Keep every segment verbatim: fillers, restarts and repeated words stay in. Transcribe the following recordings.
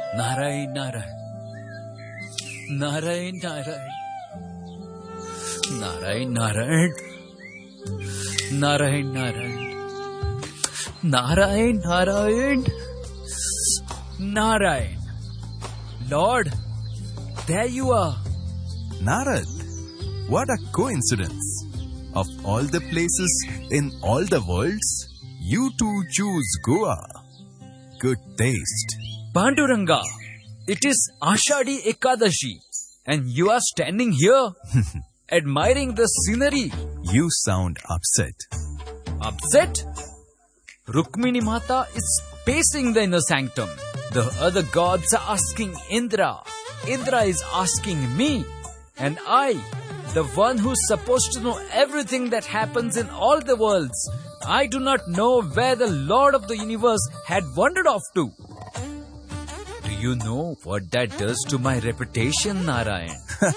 Narayan, Narayan. Narayan, Narayan. Narayan, Narayan. Narayan, Narayan. Narayan, Narayan. Narayan. Lord, there you are. Narad, what a coincidence. Of all the places in all the worlds, you too choose Goa. Good taste. Panduranga, it is Ashadi Ekadashi and you are standing here admiring the scenery. You sound upset. Upset? Rukmini Mata is pacing the inner sanctum. The other gods are asking Indra. Indra is asking me. And I, the one who's supposed to know everything that happens in all the worlds, I do not know where the Lord of the universe had wandered off to. Do you know what that does to my reputation, Narayan?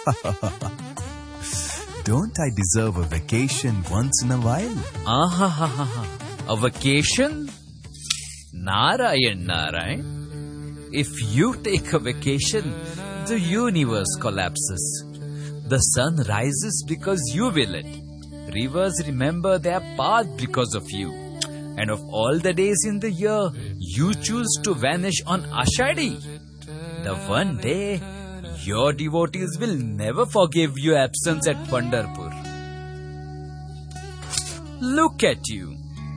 Don't I deserve a vacation once in a while? Ahahaha. A vacation? Narayan, Narayan. If you take a vacation, the universe collapses. The sun rises because you will it. Rivers remember their path because of you. And of all the days in the year, you choose to vanish on Ashadi. The one day, your devotees will never forgive your absence at Pandharpur. Look at you.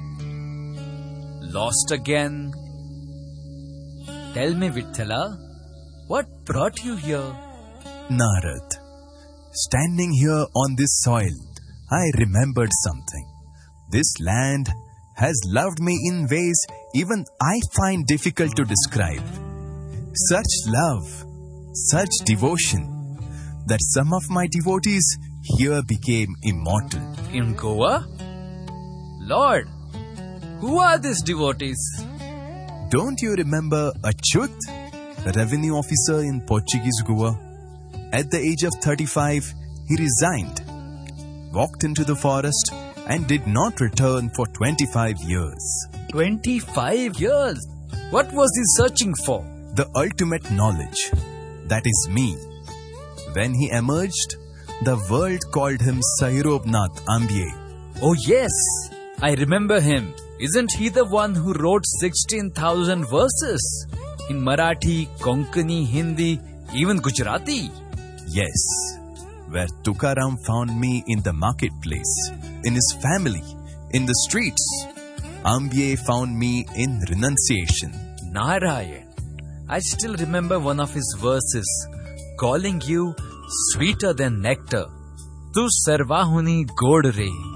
Lost again. Tell me, Vithala, what brought you here? Narad, standing here on this soil, I remembered something. This land has loved me in ways even I find difficult to describe. Such love, such devotion, that some of my devotees here became immortal. In Goa? Lord, who are these devotees? Don't you remember Achyut, a revenue officer in Portuguese Goa? At the age of thirty-five, he resigned, walked into the forest and did not return for twenty-five years. twenty-five years? What was he searching for? The ultimate knowledge, that is me. When he emerged, the world called him Sahirobnath Ambie. Oh yes, I remember him. Isn't he the one who wrote sixteen thousand verses? In Marathi, Konkani, Hindi, even Gujarati? Yes, where Tukaram found me in the marketplace, in his family, in the streets. Ambie found me in renunciation. Narayan, I still remember one of his verses, calling you sweeter than nectar. Tu sarvahuni god re.